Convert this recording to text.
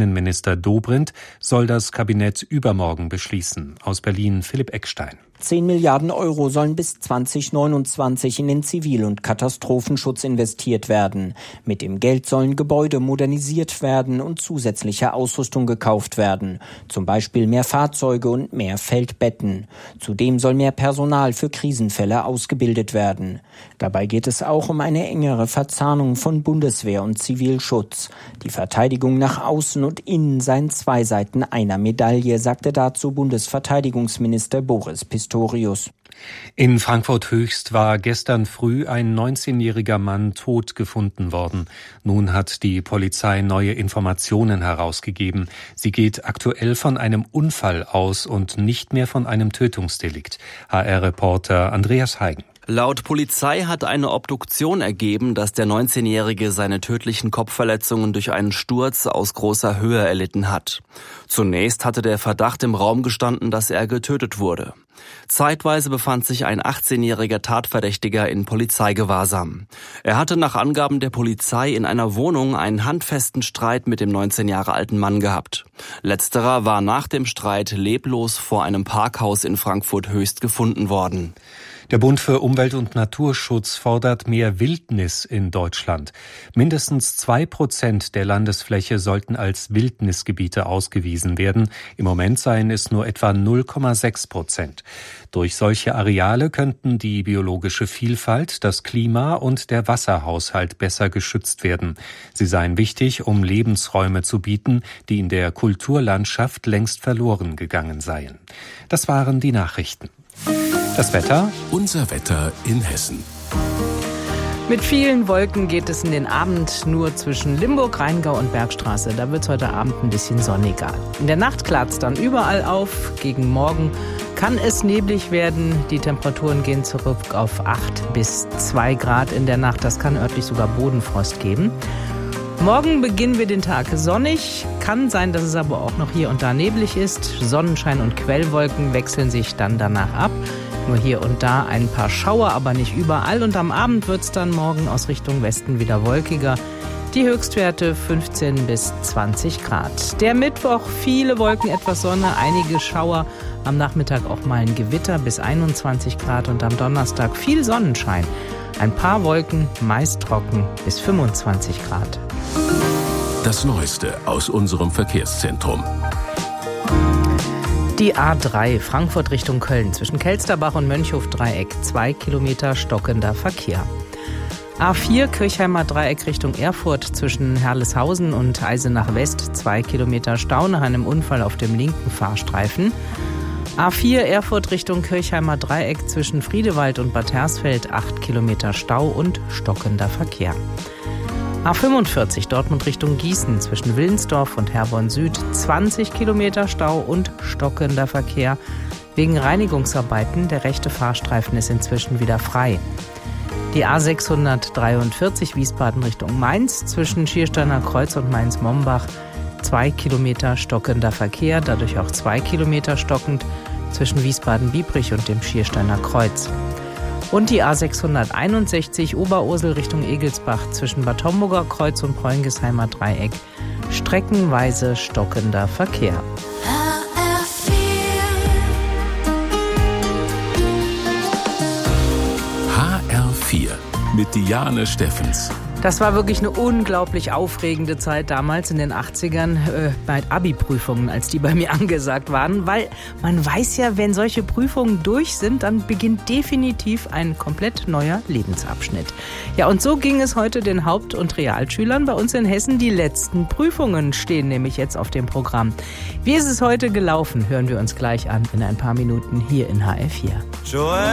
Innenminister Dobrindt soll das Kabinett übermorgen beschließen. Aus Berlin Philipp Eckstein. 10 Milliarden Euro sollen bis 2029 in den Zivil- und Katastrophenschutz investiert werden. Mit dem Geld sollen Gebäude modernisiert werden und zusätzliche Ausrüstung gekauft werden. Zum Beispiel mehr Fahrzeuge und mehr Feldbetten. Zudem soll mehr Personal für Krisenfälle ausgebildet werden. Dabei geht es auch um eine engere Verzahnung von Bundeswehr und Zivilschutz. Die Verteidigung nach außen und innen seien zwei Seiten einer Medaille, sagte dazu Bundesverteidigungsminister Boris Pistorius. In Frankfurt-Höchst war gestern früh ein 19-jähriger Mann tot gefunden worden. Nun hat die Polizei neue Informationen herausgegeben. Sie geht aktuell von einem Unfall aus und nicht mehr von einem Tötungsdelikt. HR-Reporter Andreas Heigen. Laut Polizei hat eine Obduktion ergeben, dass der 19-Jährige seine tödlichen Kopfverletzungen durch einen Sturz aus großer Höhe erlitten hat. Zunächst hatte der Verdacht im Raum gestanden, dass er getötet wurde. Zeitweise befand sich ein 18-jähriger Tatverdächtiger in Polizeigewahrsam. Er hatte nach Angaben der Polizei in einer Wohnung einen handfesten Streit mit dem 19 Jahre alten Mann gehabt. Letzterer war nach dem Streit leblos vor einem Parkhaus in Frankfurt-Höchst gefunden worden. Der Bund für Umwelt- und Naturschutz fordert mehr Wildnis in Deutschland. Mindestens 2% der Landesfläche sollten als Wildnisgebiete ausgewiesen werden. Im Moment seien es nur etwa 0,6%. Durch solche Areale könnten die biologische Vielfalt, das Klima und der Wasserhaushalt besser geschützt werden. Sie seien wichtig, um Lebensräume zu bieten, die in der Kulturlandschaft längst verloren gegangen seien. Das waren die Nachrichten. Das Wetter? Unser Wetter in Hessen. Mit vielen Wolken geht es in den Abend nur zwischen Limburg, Rheingau und Bergstraße. Da wird es heute Abend ein bisschen sonniger. In der Nacht klart es dann überall auf. Gegen Morgen kann es neblig werden. Die Temperaturen gehen zurück auf 8 bis 2 Grad in der Nacht. Das kann örtlich sogar Bodenfrost geben. Morgen beginnen wir den Tag sonnig. Kann sein, dass es aber auch noch hier und da neblig ist. Sonnenschein und Quellwolken wechseln sich dann danach ab. Nur hier und da ein paar Schauer, aber nicht überall. Und am Abend wird es dann morgen aus Richtung Westen wieder wolkiger. Die Höchstwerte 15 bis 20 Grad. Der Mittwoch viele Wolken, etwas Sonne, einige Schauer. Am Nachmittag auch mal ein Gewitter bis 21 Grad. Und am Donnerstag viel Sonnenschein. Ein paar Wolken, meist trocken bis 25 Grad. Das Neueste aus unserem Verkehrszentrum. Die A3 Frankfurt Richtung Köln zwischen Kelsterbach und Mönchhof-Dreieck 2 Kilometer stockender Verkehr. A4 Kirchheimer Dreieck Richtung Erfurt zwischen Herleshausen und Eisenach West 2 Kilometer Stau nach einem Unfall auf dem linken Fahrstreifen. A4 Erfurt Richtung Kirchheimer Dreieck zwischen Friedewald und Bad Hersfeld 8 Kilometer Stau und stockender Verkehr. A45 Dortmund Richtung Gießen zwischen Willensdorf und Herborn Süd 20 Kilometer Stau und stockender Verkehr. Wegen Reinigungsarbeiten, der rechte Fahrstreifen ist inzwischen wieder frei. Die A643 Wiesbaden Richtung Mainz zwischen Schiersteiner Kreuz und Mainz-Mombach 2 Kilometer stockender Verkehr, dadurch auch 2 Kilometer stockend zwischen Wiesbaden-Biebrich und dem Schiersteiner Kreuz. Und die A661 Oberursel Richtung Egelsbach zwischen Bad Homburger Kreuz und Preungesheimer Dreieck. Streckenweise stockender Verkehr. HR4 mit Diane Steffens. Das war wirklich eine unglaublich aufregende Zeit damals in den 80ern bei Abi-Prüfungen, als die bei mir angesagt waren. Weil man weiß ja, wenn solche Prüfungen durch sind, dann beginnt definitiv ein komplett neuer Lebensabschnitt. Ja, und so ging es heute den Haupt- und Realschülern bei uns in Hessen. Die letzten Prüfungen stehen nämlich jetzt auf dem Programm. Wie ist es heute gelaufen, hören wir uns gleich an in ein paar Minuten hier in HR4.